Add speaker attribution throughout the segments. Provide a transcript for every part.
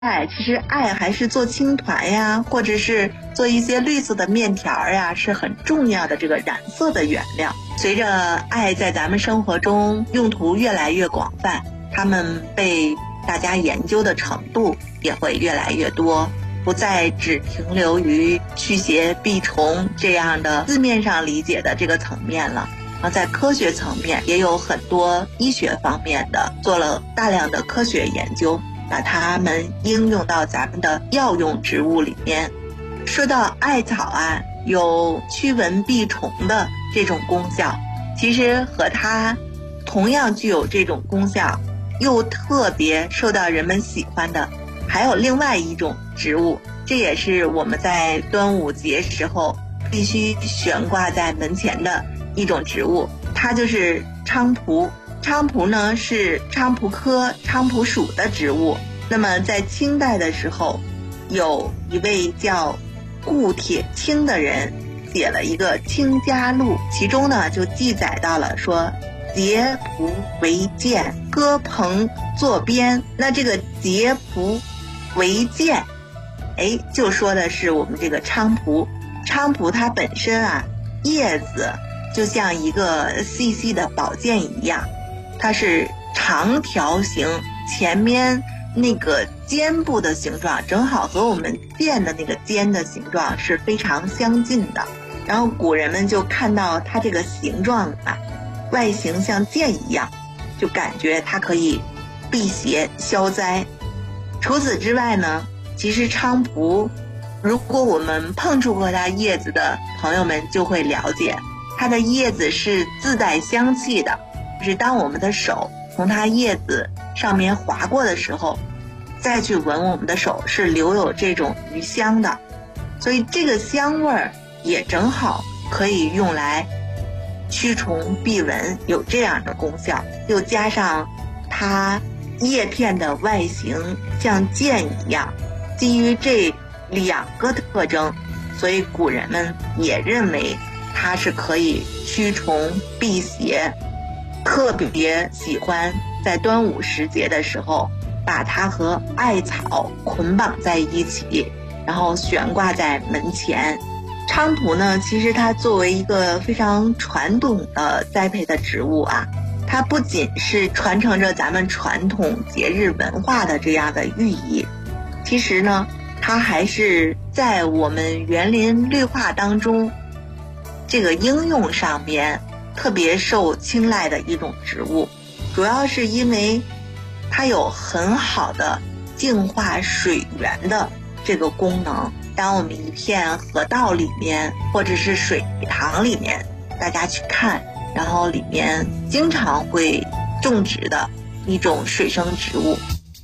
Speaker 1: 其实艾还是做青团呀，或者是做一些绿色的面条呀，是很重要的这个染色的原料。随着艾在咱们生活中用途越来越广泛，它们被大家研究的程度也会越来越多，不再只停留于驱邪避虫这样的字面上理解的这个层面了。在科学层面也有很多医学方面的做了大量的科学研究，把它们应用到咱们的药用植物里面。说到艾草啊，有驱蚊避虫的这种功效，其实和它同样具有这种功效又特别受到人们喜欢的还有另外一种植物，这也是我们在端午节时候必须悬挂在门前的一种植物，它就是菖蒲。菖蒲呢是菖蒲科菖蒲属的植物。那么在清代的时候，有一位叫顾铁青的人写了一个《清嘉录》，其中呢就记载到了说结蒲为剑，割蓬作鞭。那这个结蒲为剑，就说的是我们这个菖蒲。菖蒲它本身啊，叶子就像一个细细的宝剑一样，它是长条形，前面那个尖部的形状正好和我们剑的那个尖的形状是非常相近的。然后古人们就看到它这个形状啊，外形像剑一样，就感觉它可以辟邪消灾。除此之外呢，其实菖蒲如果我们碰触过它叶子的朋友们就会了解，它的叶子是自带香气的，就是当我们的手从它叶子上面划过的时候，再去闻我们的手是留有这种余香的，所以这个香味儿也正好可以用来驱虫避蚊，有这样的功效。又加上它叶片的外形像剑一样，基于这两个特征，所以古人们也认为它是可以驱虫避邪，特别喜欢在端午时节的时候把它和艾草捆绑在一起，然后悬挂在门前。菖蒲呢，其实它作为一个非常传统的栽培的植物啊，它不仅是传承着咱们传统节日文化的这样的寓意，其实呢它还是在我们园林绿化当中这个应用上面特别受青睐的一种植物，主要是因为它有很好的净化水源的这个功能。当我们一片河道里面或者是水塘里面大家去看，然后里面经常会种植的一种水生植物。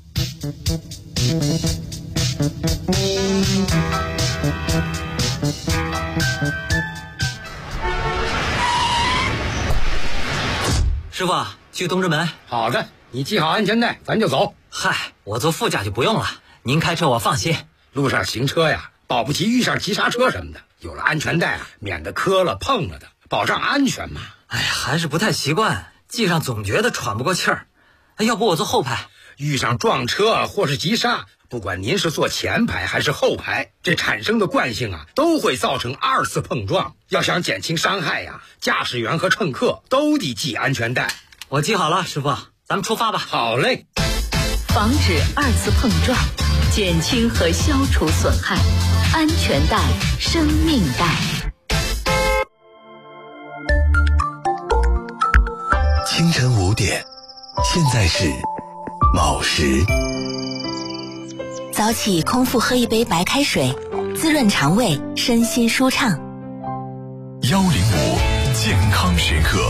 Speaker 2: 师傅，去东直门。
Speaker 3: 好的，你系好安全带，咱就走。
Speaker 2: 嗨，我坐副驾就不用了，您开车我放心。
Speaker 3: 路上行车呀，保不齐遇上急刹车什么的，有了安全带啊，免得磕了碰了的，保障安全嘛。
Speaker 2: 哎呀，还是不太习惯，系上总觉得喘不过气儿。要不我坐后排？
Speaker 3: 遇上撞车或是急刹，不管您是坐前排还是后排，这产生的惯性啊，都会造成二次碰撞。要想减轻伤害呀，驾驶员和乘客都得系安全带。
Speaker 2: 我系好了，师傅，咱们出发吧。
Speaker 3: 好嘞。
Speaker 4: 防止二次碰撞，减轻和消除损害，安全带，生命带。
Speaker 5: 清晨5点，现在是卯时。
Speaker 6: 早起空腹喝一杯白开水，滋润肠胃，身心舒畅。
Speaker 5: 105健康时刻。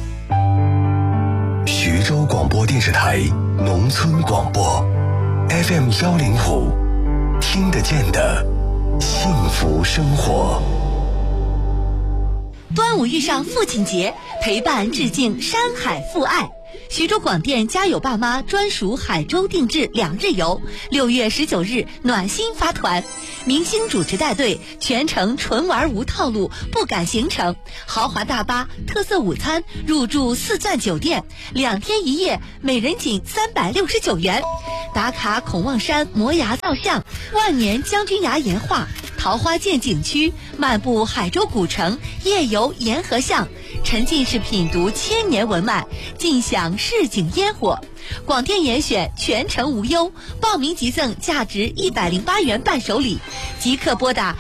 Speaker 5: 徐州广播电视台农村广播 FM 105，听得见的幸福生活。
Speaker 6: 端午遇上父亲节，陪伴致敬山海父爱。
Speaker 7: 徐州广电家有爸妈专属海州定制2日游，6月19日暖心发团，明星主持带队，全程纯玩无套路，不赶行程，豪华大巴、特色午餐，入住4钻酒店，2天1夜，每人仅369元。打卡孔望山摩崖造像、万年将军崖岩画、桃花涧景区，漫步海州古城，夜游沿河巷，沉浸式品读千年文脉，尽享市井烟火。广电严选全程无忧，报名即赠价值108元伴手礼，即刻拨打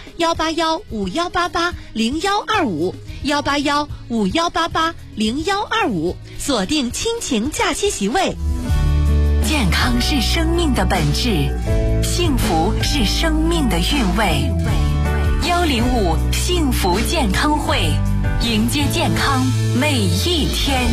Speaker 7: 18151880125，18151880125，锁定亲情假期席位。
Speaker 4: 健康是生命的本质，幸福是生命的韵味。105幸福健康会，迎接健康每一天。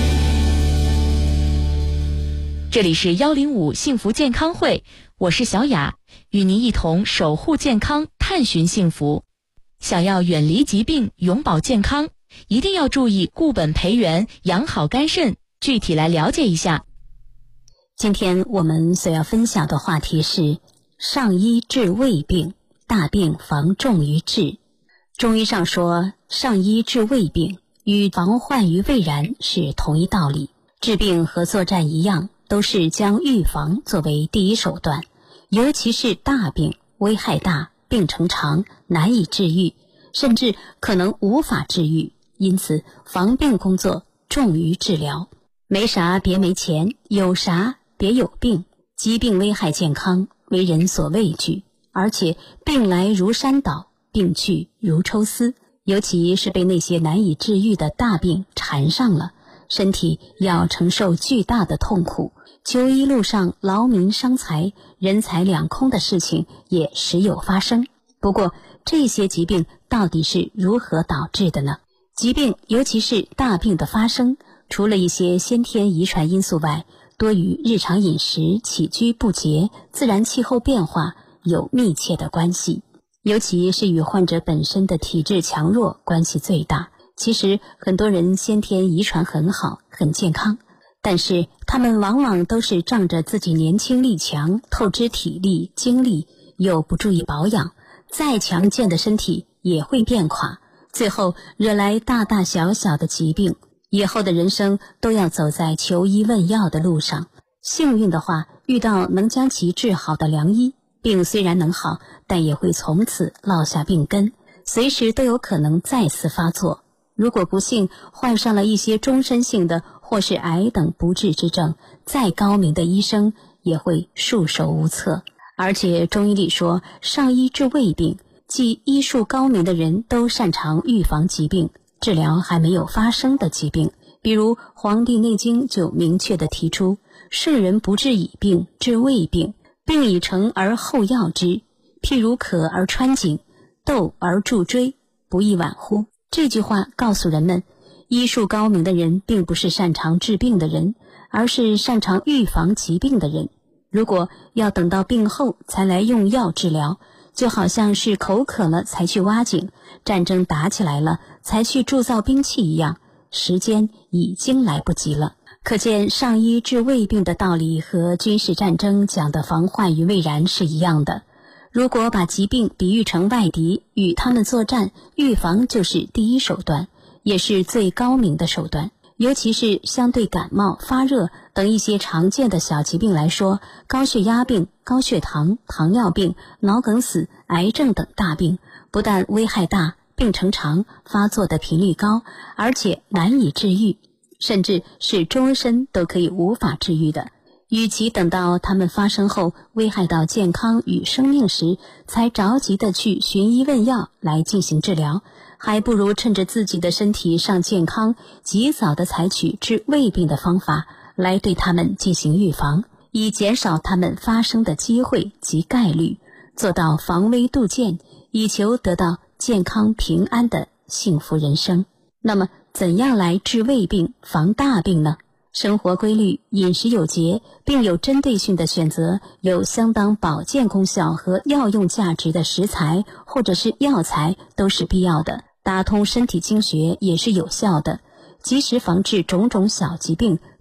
Speaker 8: 这里是105幸福健康会，我是小雅，与您一同守护健康，探寻幸福。想要远离疾病，永葆健康，一定要注意固本培元，养好肝肾。具体来了解一下。
Speaker 9: 今天我们所要分享的话题是上医治未病，大病防重于治。中医上说，上医治未病与防患于未然是同一道理。治病和作战一样，都是将预防作为第一手段，尤其是大病，危害大，病程长，难以治愈，甚至可能无法治愈，因此防病工作重于治疗。没啥别没钱，有啥别有病，疾病危害健康，为人所畏惧，而且病来如山倒，病去如抽丝，尤其是被那些难以治愈的大病缠上了，身体要承受巨大的痛苦，求医路上劳民伤财，人财两空的事情也时有发生。不过这些疾病到底是如何导致的呢？疾病，尤其是大病的发生，除了一些先天遗传因素外，多与日常饮食、起居不节、自然气候变化有密切的关系，尤其是与患者本身的体质强弱关系最大。其实很多人先天遗传很好，很健康，但是他们往往都是仗着自己年轻力强，透支体力精力，又不注意保养，再强健的身体也会变垮，最后惹来大大小小的疾病，以后的人生都要走在求医问药的路上。幸运的话，遇到能将其治好的良医，病虽然能好，但也会从此落下病根，随时都有可能再次发作。如果不幸患上了一些终身性的或是癌等不治之症，再高明的医生也会束手无策。而且中医里说，上医治未病，即医术高明的人都擅长预防疾病，治疗还没有发生的疾病。比如《黄帝内经》就明确地提出，圣人不治已病，治未病，病已成而后药之，譬如渴而穿井，斗而助锥，不亦晚乎？这句话告诉人们，医术高明的人并不是擅长治病的人，而是擅长预防疾病的人。如果要等到病后才来用药治疗，就好像是口渴了才去挖井，战争打起来了才去铸造兵器一样，时间已经来不及了。可见上医治未病的道理和军事战争讲的防患于未然是一样的。如果把疾病比喻成外敌，与他们作战，预防就是第一手段，也是最高明的手段。尤其是相对感冒、发热等一些常见的小疾病来说，高血压病、高血糖、糖尿病、脑梗死、癌症等大病，不但危害大，病程长，发作的频率高，而且难以治愈，甚至是终身都可以无法治愈的。与其等到他们发生后危害到健康与生命时，才着急的去寻医问药来进行治疗，还不如趁着自己的身体尚健康，及早的采取治未病的方法来对他们进行预防，以减少他们发生的机会及概率，做到防微杜渐，以求得到健康平安的幸福人生。那么怎样来治未病防大病呢？生活规律，饮食有节，并有针对性的选择有相当保健功效和药用价值的食材或者是药材都是必要的，打通身体经穴也是有效的，及时防治种种小疾病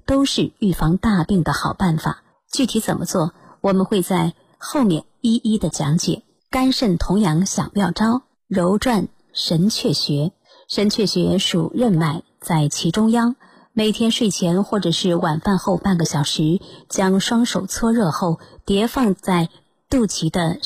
Speaker 9: 都是预防大病的好办法。具体怎么做，我们会在后面一一的讲解。肝肾同养小妙招，揉转神阙穴。神阙穴属任脉，在脐中央。每天睡前或者是晚饭后半个小时，将双手搓热后叠放在肚脐的